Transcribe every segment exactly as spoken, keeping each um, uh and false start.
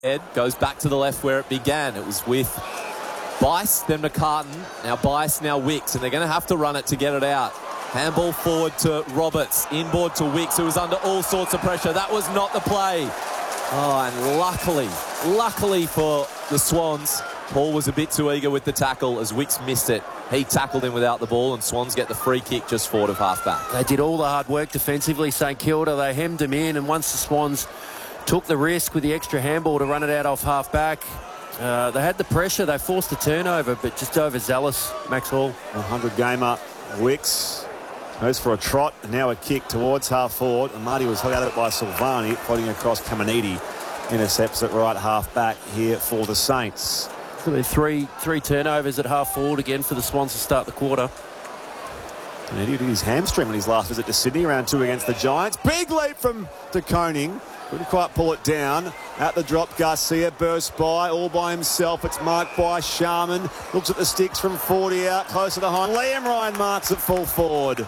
Ed goes back to the left where it began. It was with Bice, then McCartan. Now Bice, now Wicks, and they're going to have to run it to get it out. Handball forward to Roberts, inboard to Wicks, who was under all sorts of pressure. That was not the play. Oh, and luckily, luckily for the Swans, Paul was a bit too eager with the tackle as Wicks missed it. He tackled him without the ball, and Swans get the free kick just forward of half-back. They did all the hard work defensively, St Kilda. They hemmed him in, and once the Swans took the risk with the extra handball to run it out off half-back, uh, they had the pressure. They forced a turnover, but just overzealous, Max Hall. one hundred gamer, Wicks goes for a trot, and now a kick towards half-forward. And Marty was held out of it by Silvani, floating across Caminiti. Intercepts at right half-back here for the Saints. Three three turnovers at half forward again for the Swans to start the quarter. And he did his hamstring on his last visit to Sydney, round two against the Giants. Big leap from De Koning. Couldn't quite pull it down. At the drop, Garcia bursts by, all by himself. It's marked by Sharman. Looks at the sticks from forty out, closer to home. Liam Ryan marks at full forward.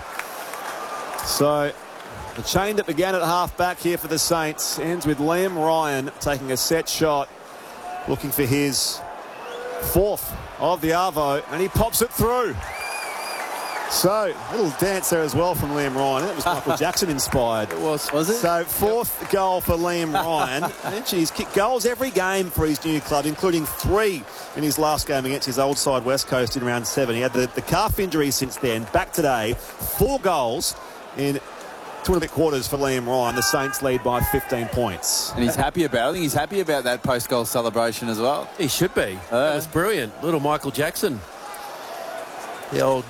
So the chain that began at half-back here for the Saints ends with Liam Ryan taking a set shot, looking for his fourth of the Arvo, and he pops it through. So, a little dance there as well from Liam Ryan. That was Michael Jackson inspired. It was, was it? So, fourth yep. goal for Liam Ryan. And he's kicked goals every game for his new club, including three in his last game against his old side, West Coast, in round seven. He had the, the calf injury since then. Back today, four goals in two and a bit quarters for Liam Ryan. The Saints lead by fifteen points. And he's happy about it. I think he's happy about that post-goal celebration as well. He should be. Uh, that was brilliant. Little Michael Jackson. The old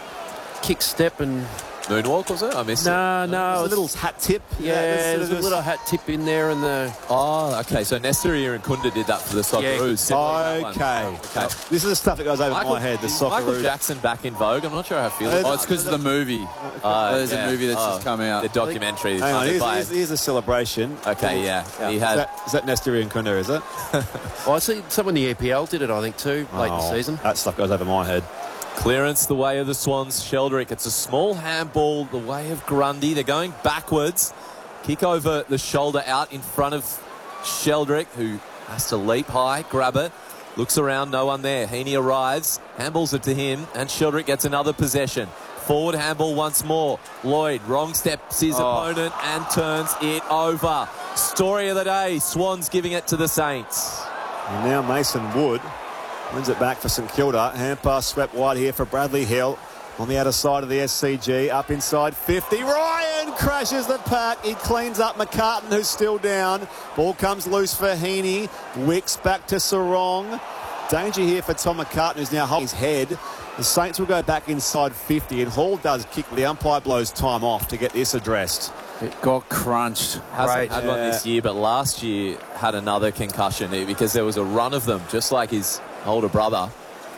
kick step and... Moonwalk, was it? I missed no, it. No, no. It was a little hat tip. Yeah, yeah there's a little hat tip in there. And the... Oh, okay. So Nestaria and Kunda did that for the Socceroos. Yeah. Okay. okay. This is the stuff that goes over Michael, my head, the Socceroos. Michael Jackson back in vogue. I'm not sure how I feel. Oh, it's because of the movie. Uh, There's yeah. a movie that's oh, just come out. The documentary. Hang on, here's, here's, here's a celebration. Okay, yeah. yeah. He had... Is that, is that Nestaria and Kunda, is it? Well, I see someone in the E P L did it, I think, too, late oh, in the season. That stuff goes over my head. Clearance the way of the Swans. Sheldrick. It's a small handball the way of Grundy. They're going backwards. Kick over the shoulder out in front of Sheldrick, who has to leap high, grab it. Looks around, no one there. Heaney arrives, handballs it to him, and Sheldrick gets another possession. Forward handball once more. Lloyd, wrong steps his oh. opponent and turns it over. Story of the day, Swans giving it to the Saints. And now Mason Wood wins it back for St Kilda. Hand pass swept wide here for Bradley Hill. On the outer side of the S C G, up inside fifty. Ryan crashes the pack. He cleans up McCartan, who's still down. Ball comes loose for Heaney. Wicks back to Sarong. Danger here for Tom McCartan, who's now holding his head. The Saints will go back inside fifty, and Hall does kick, but the umpire blows time off to get this addressed. It got crunched. Hasn't right. had yeah. one this year, but last year had another concussion because there was a run of them, just like his older brother.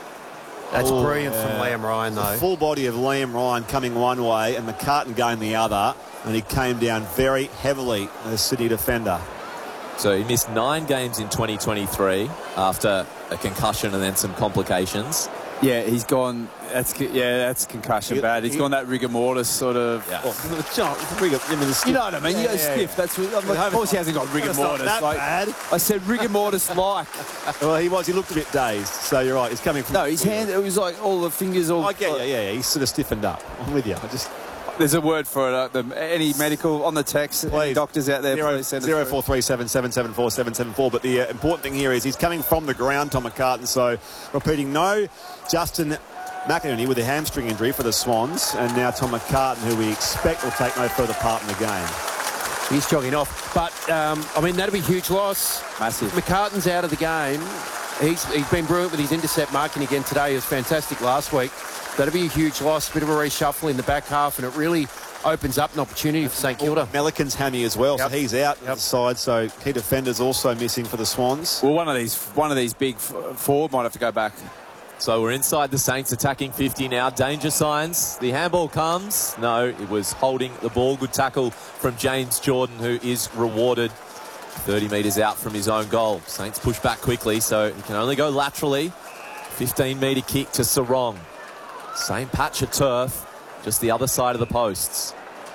That's oh, brilliant yeah. from Liam Ryan, though. The full body of Liam Ryan coming one way and McCartan going the other, and he came down very heavily, the City defender. So he missed nine games in twenty twenty-three after a concussion and then some complications. Yeah, he's gone. That's yeah, that's concussion he, bad. He's he, gone that rigor mortis sort of. Yeah. Oh, John, rigor, I mean, you know what I mean? Yeah, you go yeah, stiff. Yeah. That's what, like, of course he hasn't got rigor mortis. That like, bad. I said rigor mortis like. Well, he was. He looked a bit dazed. So you're right. He's coming from. No, his hand. It was like all the fingers. All. I get you. Yeah, yeah. He's sort of stiffened up. I'm with you. I just. There's a word for it. Uh, the, any medical on the text, any doctors out there, zero, please send zero four three seven seven seven four seven seven four. But the uh, important thing here is he's coming from the ground, Tom McCartan. So repeating, no Justin McInerney with a hamstring injury for the Swans, and now Tom McCartan, who we expect will take no further part in the game. He's jogging off, but um, I mean that'd be a huge loss. Massive. McCartan's out of the game. He's he's been brilliant with his intercept marking again today. He was fantastic last week. That'd be a huge loss. Bit of a reshuffle in the back half, and it really opens up an opportunity for St Kilda. Melican's hammy as well, yep. so he's out yep. the side. So key defenders also missing for the Swans. Well, one of these one of these big forward might have to go back. So we're inside the Saints attacking fifty now. Danger signs. The handball comes. No, it was holding the ball. Good tackle from James Jordan, who is rewarded thirty metres out from his own goal. Saints push back quickly, so he can only go laterally. fifteen metre kick to Sarong. Same patch of turf, just the other side of the posts.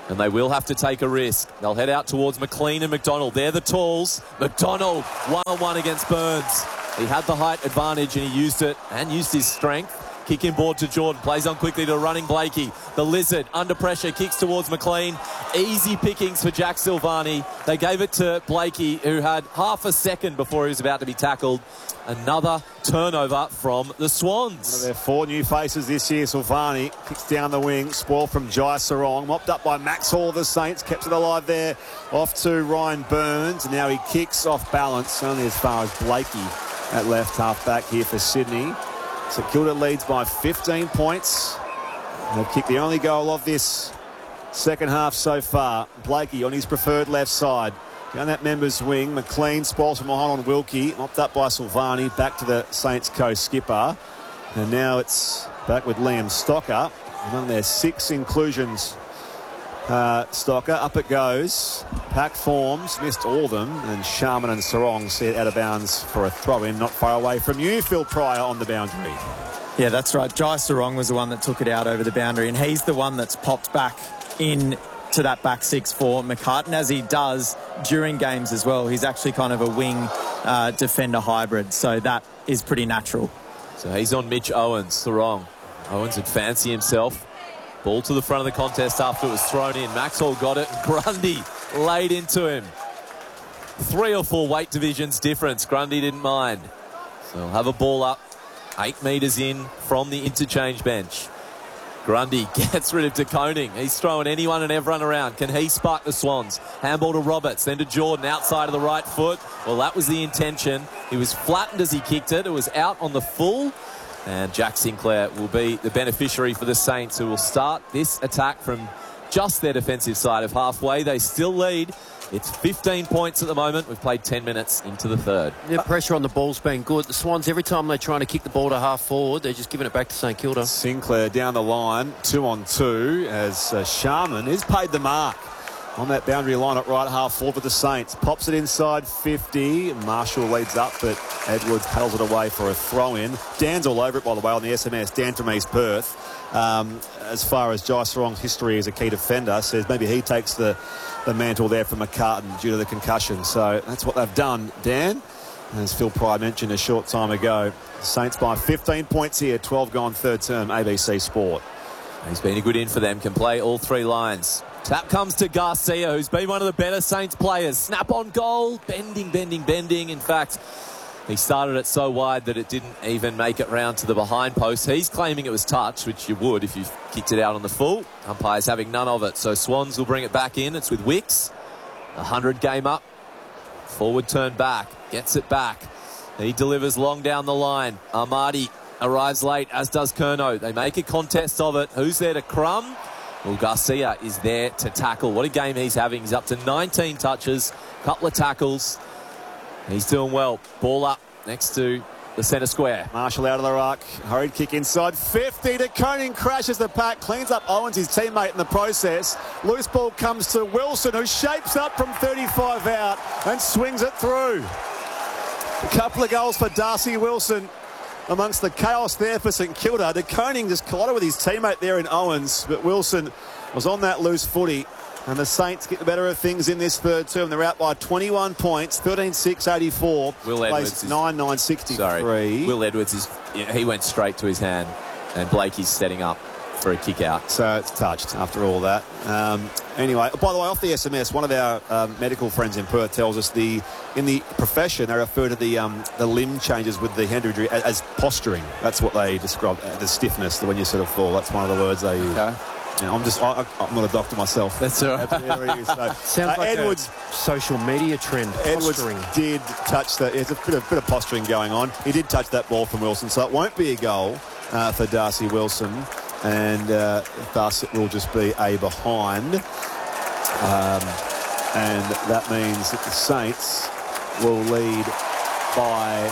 And they will have to take a risk. They'll head out towards McLean and McDonald. They're the talls. McDonald, one-on-one against Burns. He had the height advantage and he used it and used his strength. Kick inboard to Jordan. Plays on quickly to running Blakey. The Lizard, under pressure, kicks towards McLean. Easy pickings for Jack Silvani. They gave it to Blakey, who had half a second before he was about to be tackled. Another turnover from the Swans. One of their four new faces this year, Silvani, kicks down the wing, spoil from Jai Sarong, mopped up by Max Hall of the Saints, kept it alive there, off to Ryan Burns, and now he kicks off balance, only as far as Blakey at left half back here for Sydney. So Kilda leads by fifteen points. They've kicked the only goal of this second half so far. Blakey on his preferred left side. Down that members wing, McLean spoils from behind on Wilkie, mopped up by Silvani, back to the Saints co-skipper. And now it's back with Liam Stocker. Among their six inclusions, uh, Stocker, up it goes. Pack forms, missed all of them, and Sharman and Sarong set out of bounds for a throw-in, not far away from you, Phil Pryor, on the boundary. Yeah, that's right. Jai Sarong was the one that took it out over the boundary, and he's the one that's popped back in to that back six for McCartan, as he does during games as well. He's actually kind of a wing uh, defender hybrid, so that is pretty natural. So he's on Mitch Owens, Sarong. Owens would fancy himself. Ball to the front of the contest after it was thrown in. Maxwell got it, and Grundy laid into him. Three or four weight divisions difference. Grundy didn't mind. So he'll have a ball up, eight metres in from the interchange bench. Grundy gets rid of De Koning. He's throwing anyone and everyone around. Can he spark the Swans? Handball to Roberts, then to Jordan, outside of the right foot. Well, that was the intention. He was flattened as he kicked it. It was out on the full. And Jack Sinclair will be the beneficiary for the Saints, who will start this attack from just their defensive side of halfway. They still lead. It's fifteen points at the moment. We've played ten minutes into the third. The pressure on the ball's been good. The Swans, every time they're trying to kick the ball to half forward, they're just giving it back to St Kilda. Sinclair down the line, two on two, as uh, Sharman has paid the mark on that boundary line at right half forward for the Saints. Pops it inside fifty. Marshall leads up, but Edwards paddles it away for a throw-in. Dan's all over it, by the way, on the S M S. Dan from East Perth. Um, as far as Jai Sarong's history as a key defender, says maybe he takes the, the mantle there from McCartan due to the concussion. So that's what they've done, Dan. As Phil Pryor mentioned a short time ago, Saints by fifteen points here, twelve gone third term, A B C Sport. He's been a good in for them, can play all three lines. Tap comes to Garcia, who's been one of the better Saints players. Snap on goal, bending, bending, bending. In fact, he started it so wide that it didn't even make it round to the behind post. He's claiming it was touch, which you would if you kicked it out on the full. Umpire's having none of it. So Swans will bring it back in. It's with Wicks. one hundred game up. Forward turn back. Gets it back. He delivers long down the line. Armadi arrives late, as does Curnow. They make a contest of it. Who's there to crumb? Well, Garcia is there to tackle. What a game he's having. He's up to nineteen touches, couple of tackles. He's doing well. Ball up next to the centre square. Marshall out of the ruck. Hurried kick inside fifty. De Koning crashes the pack. Cleans up Owens, his teammate, in the process. Loose ball comes to Wilson, who shapes up from thirty-five out and swings it through. A couple of goals for Darcy Wilson amongst the chaos there for St Kilda. De Koning just collided with his teammate there in Owens, but Wilson was on that loose footy. And the Saints get the better of things in this third term. They're out by twenty-one points, thirteen six eighty-four. Will Edwards is nine nine sixty-three. Sorry, Will Edwards is he went straight to his hand, and Blakey's setting up for a kick out. So it's touched after all that. Um, anyway, by the way, off the S M S, one of our um, medical friends in Perth tells us the in the profession they refer to the um, the limb changes with the hand injury as, as posturing. That's what they describe, uh, the stiffness, the when you sort of fall. That's one of the words they use. Okay. Yeah, I'm just, I, I'm not a doctor myself. That's all right. So, Sounds uh, like Edwards, a social media trend. Edwards Posturing. did touch that. There's a bit of, bit of posturing going on. He did touch that ball from Wilson, so it won't be a goal uh, for Darcy Wilson. And uh, thus it will just be a behind. Um, and that means that the Saints will lead by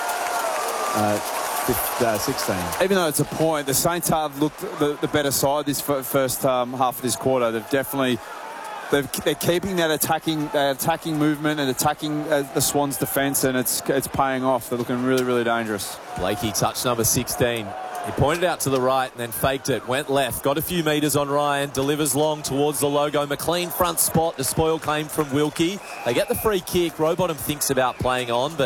uh, sixteen. Even though it's a point, the Saints have looked the, the better side this first um, half of this quarter. They've definitely they've, they're keeping that attacking that attacking movement and attacking uh, the Swans' defence, and it's it's paying off. They're looking really, really dangerous. Blakey touch number sixteen. He pointed out to the right and then faked it. Went left. Got a few metres on Ryan. Delivers long towards the logo. McLean front spot. The spoil came from Wilkie. They get the free kick. Rowbottom thinks about playing on, but